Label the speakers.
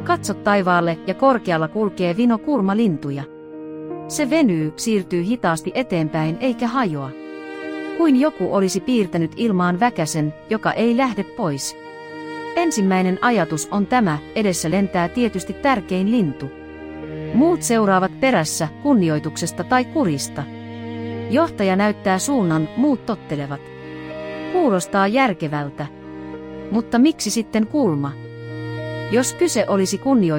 Speaker 1: Katso taivaalle ja korkealla kulkee vino kurmalintuja. Se venyy, siirtyy hitaasti eteenpäin eikä hajoa. Kuin joku olisi piirtänyt ilmaan väkäsen, joka ei lähde pois. Ensimmäinen ajatus on tämä, edessä lentää tietysti tärkein lintu. Muut seuraavat perässä, kunnioituksesta tai kurista. Johtaja näyttää suunnan, muut tottelevat. Kuulostaa järkevältä. Mutta miksi sitten kulma? Jos kyse olisi kunnioituksesta,